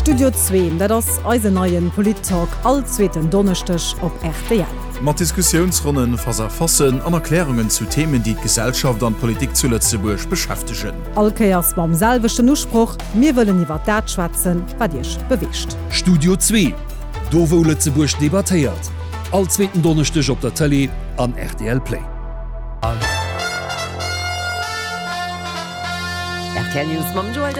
Studio 2, dat ass eiseneien Polit-Talk allzweten Donnerstech op RTL. Mat Diskussionsrunnen verfassen an Erklärungen zu Themen, die Gesellschaft an Politik zu Lützeburg beschäftigen. Alkeiers beim selwechten Uspruch, mir wollen iwwer dat schwatzen, wat Dich bewischt. Studio 2, do wo Lützeburg debattiert. Allzweten Donnerstech op der Tele an RTL Play. RTL News mam Joel